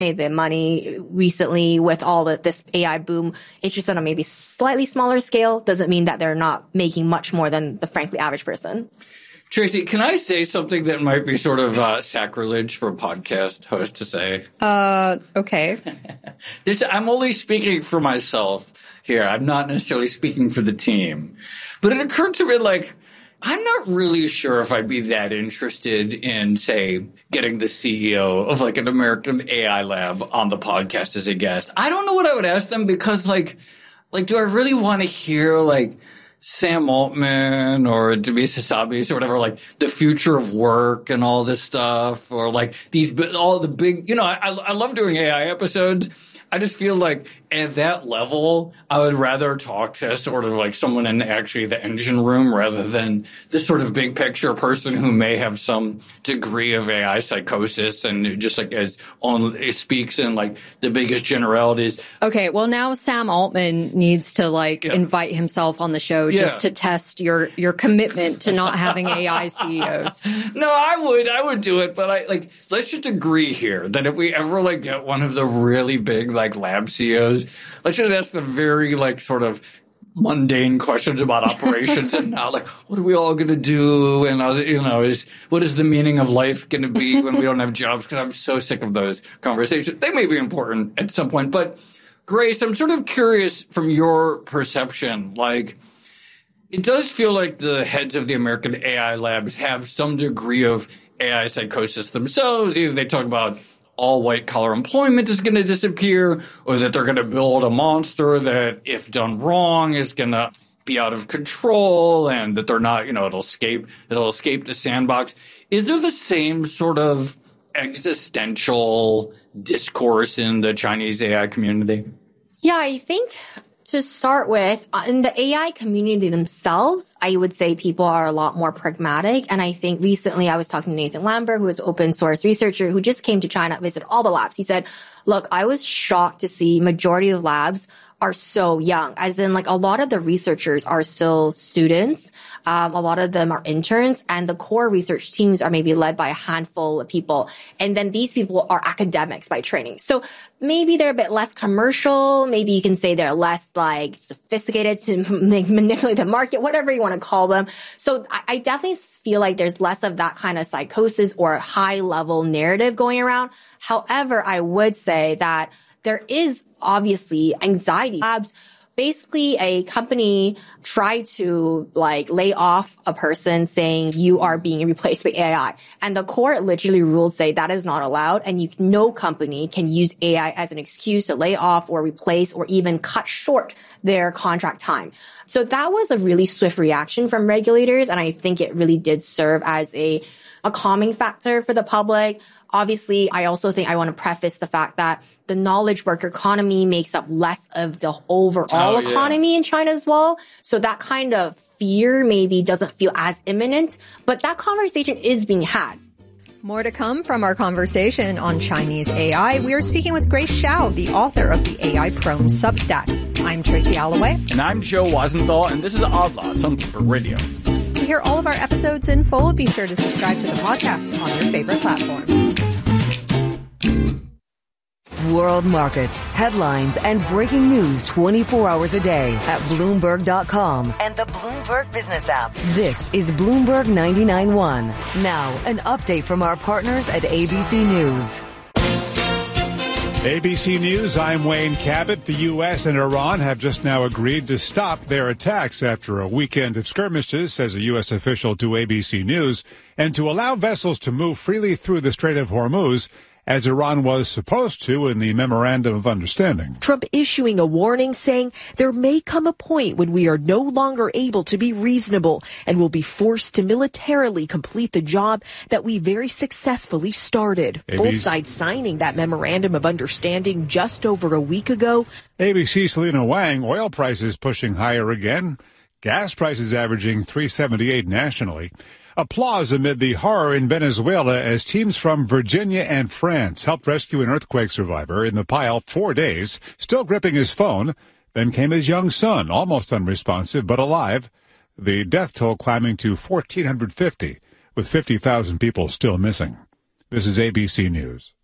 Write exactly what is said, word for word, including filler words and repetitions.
made the money recently with all the, this A I boom. It's just on a maybe slightly smaller scale. Doesn't mean that they're not making much more than the frankly average person. Tracy, can I say something that might be sort of uh, sacrilege for a podcast host to say? Uh, okay. this, I'm only speaking for myself here. I'm not necessarily speaking for the team. But it occurred to me, like, I'm not really sure if I'd be that interested in, say, getting the C E O of, like, an American A I lab on the podcast as a guest. I don't know what I would ask them because, like, like, do I really want to hear, like, Sam Altman or Demis Hassabis or whatever, like the future of work and all this stuff, or like these, all the big, you know, I, I love doing A I episodes. I just feel like at that level, I would rather talk to sort of like someone in actually the engine room rather than this sort of big picture person who may have some degree of A I psychosis and just like as on it speaks in like the biggest generalities. Okay, well now Sam Altman needs to like yeah. invite himself on the show yeah. just to test your your commitment to not having A I C E Os. No, I would I would do it, but I like let's just agree here that if we ever like get one of the really big like lab C E Os, let's just ask the very like sort of mundane questions about operations and not like what are we all going to do and uh, you know is what is the meaning of life going to be when we don't have jobs, because I'm so sick of those conversations. They may be important at some point, but Grace, I'm sort of curious from your perception, like it does feel like the heads of the American A I labs have some degree of A I psychosis themselves. Either they talk about all white-collar employment is going to disappear, or that they're going to build a monster that, if done wrong, is going to be out of control, and that they're not, you know, it'll escape, it'll escape the sandbox. Is there the same sort of existential discourse in the Chinese A I community? Yeah, I think to start with, in the A I community themselves, I would say people are a lot more pragmatic. And I think recently I was talking to Nathan Lambert, who is an open source researcher who just came to China, visited all the labs. He said, look, I was shocked to see majority of labs are so young, as in like a lot of the researchers are still students. Um, a lot of them are interns, and the core research teams are maybe led by a handful of people. And then these people are academics by training. So maybe they're a bit less commercial. Maybe you can say they're less like sophisticated to manipulate the market, whatever you want to call them. So I, I definitely feel like there's less of that kind of psychosis or high level narrative going around. However, I would say that there is obviously anxiety. Labs, basically a company tried to like lay off a person saying you are being replaced by A I. And the court literally ruled say that is not allowed, and you, no company can use A I as an excuse to lay off or replace or even cut short their contract time. So that was a really swift reaction from regulators, and I think it really did serve as a a calming factor for the public. Obviously, I also think I want to preface the fact that the knowledge worker economy makes up less of the overall oh, yeah. economy in China as well. So that kind of fear maybe doesn't feel as imminent, but that conversation is being had. More to come from our conversation on Chinese A I. We are speaking with Grace Xiao, the author of the A I Prone Substack. I'm Tracy Alloway. And I'm Joe Wasenthal, and this is Odd Lots on Bloomberg Radio. To hear all of our episodes in full, be sure to subscribe to the podcast on your favorite platform. World markets, headlines, and breaking news twenty-four hours a day at Bloomberg dot com and the Bloomberg Business app. This is Bloomberg ninety-nine point one. Now, an update from our partners at A B C News. A B C News, I'm Wayne Cabot. The U S and Iran have just now agreed to stop their attacks after a weekend of skirmishes, says a U S official to A B C News, and to allow vessels to move freely through the Strait of Hormuz, as Iran was supposed to in the Memorandum of Understanding. Trump issuing a warning saying there may come a point when we are no longer able to be reasonable and will be forced to militarily complete the job that we very successfully started. A B C Both sides signing that Memorandum of Understanding just over a week ago. A B C Selena Wang, oil prices pushing higher again. Gas prices averaging three seventy-eight nationally. Applause amid the horror in Venezuela as teams from Virginia and France helped rescue an earthquake survivor in the pile four days, still gripping his phone. Then came his young son, almost unresponsive but alive. The death toll climbing to one thousand four hundred fifty, with fifty thousand people still missing. This is A B C News.